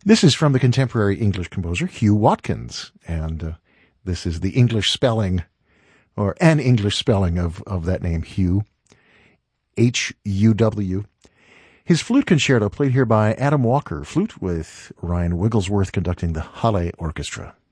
This is from the contemporary English composer Hugh Watkins, and this is the English spelling, or an English spelling of that name, Hugh, H-U-W. His flute concerto played here by Adam Walker, flute with Ryan Wigglesworth conducting the Halle Orchestra.